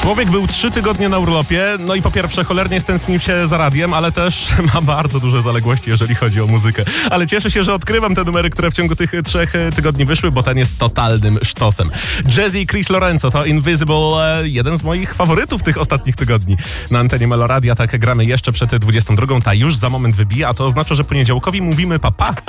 Człowiek był 3 tygodnie na urlopie, no i po pierwsze cholernie stęsknił się za radiem, ale też ma bardzo duże zaległości, jeżeli chodzi o muzykę. Ale cieszę się, że odkrywam te numery, które w ciągu tych 3 tygodni wyszły, bo ten jest totalnym sztosem. Jazzy i Chris Lorenzo to Invisible, jeden z moich faworytów tych ostatnich tygodni. Na antenie Meloradia tak gramy jeszcze przed 22, ta już za moment wybija, a to oznacza, że poniedziałkowi mówimy pa.